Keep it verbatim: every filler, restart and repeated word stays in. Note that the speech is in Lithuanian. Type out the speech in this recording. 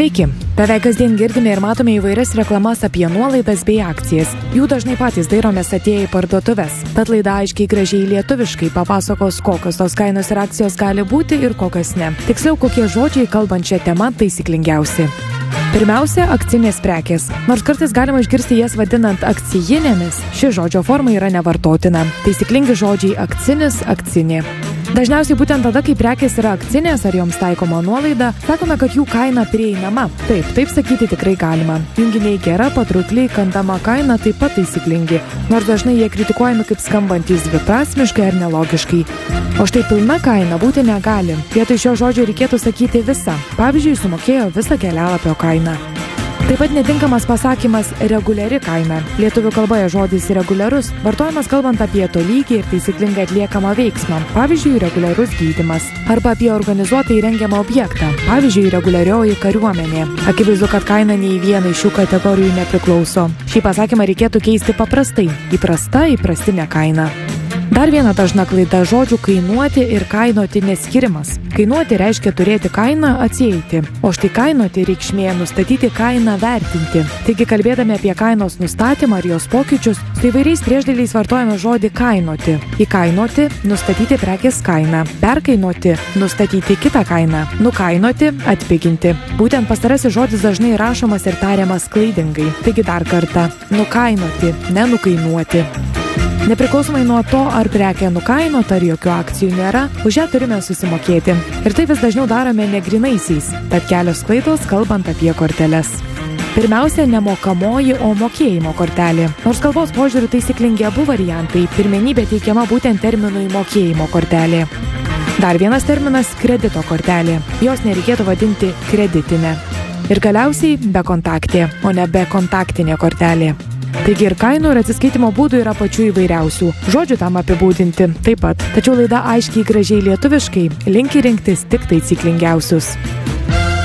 Sveiki! Beveik kasdien girdime ir matome įvairias reklamas apie nuolaidas bei akcijas. Jų dažnai patys dairomės atėję į parduotuves. Tad laida aiškiai gražiai lietuviškai papasakos, kokios tos kainos ir akcijos gali būti ir kokios ne. Tiksliau, kokie žodžiai kalbant šią temą taisyklingiausi. Pirmiausia, akcinės prekės. Nors kartais galima išgirsti jas vadinant akcijinėmis, ši žodžio forma yra nevartotina. Taisyklingi žodžiai akcinis, akcinė. Dažniausiai būtent tada, kai prekės yra akcinės ar joms taikoma nuolaida, sakome, kad jų kaina prieinama. Taip, taip sakyti tikrai galima. Junginiai gera, patraukliai, kandama kaina taip pat taisyklingi, nors dažnai jie kritikuojami kaip skambantys dviprasmiškai ar nelogiškai. O štai pilna kaina būti negali. Vietoj šio žodžio reikėtų sakyti visa. Pavyzdžiui, sumokėjo visą kelialapio kainą. Taip pat netinkamas pasakymas reguliari kaina. Lietuvių kalboje žodis reguliarus vartojamas kalbant apie tolygį ir taisyklingą atliekamą veiksmą, pavyzdžiui, reguliarus gydymas, arba apie organizuotai rengiamą objektą, pavyzdžiui, reguliarioji kariuomenė. Akivaizdu, kad kaina nei vienai šių kategorijų nepriklauso. Šį pasakymą reikėtų keisti paprastai. Įprasta, įprastinė kaina. Dar viena dažna klaida žodžių kainuoti ir kainoti neskirimas. Kainuoti reiškia turėti kainą atsieiti, o štai kainoti reikšmė nustatyti kainą vertinti. Taigi, kalbėdami apie kainos nustatymą ar jos pokyčius, su įvairiais priešdėliais vartojame žodį kainoti. Įkainoti – nustatyti prekės kainą. Perkainuoti – nustatyti kitą kainą. Nukainoti – atpiginti. Būtent pastarasis žodis dažnai rašomas ir tariamas klaidingai. Taigi dar kartą – nukainoti, ne nukainuoti. Nepriklausomai nuo to, ar prekė nukainota ar jokių akcijų nėra, už ją turime susimokėti. Ir tai vis dažniau darome negrynaisiais, tad kelios klaidos kalbant apie korteles. Pirmiausia, nemokamoji, o mokėjimo kortelė. Nors kalbos požiūriu taisyklingi abu variantai, pirmenybė teikiama būtent terminui mokėjimo kortelė. Dar vienas terminas – kredito kortelė. Jos nereikėtų vadinti kreditinė. Ir galiausiai bekontaktė, o ne bekontaktinė kortelė. Taigi ir kainų ir atsiskaitimo būdų yra pačių įvairiausių. Žodžių tam apibūdinti taip pat. Tačiau laida aiškiai gražiai lietuviškai linki rinktis tik taisyklingiausius.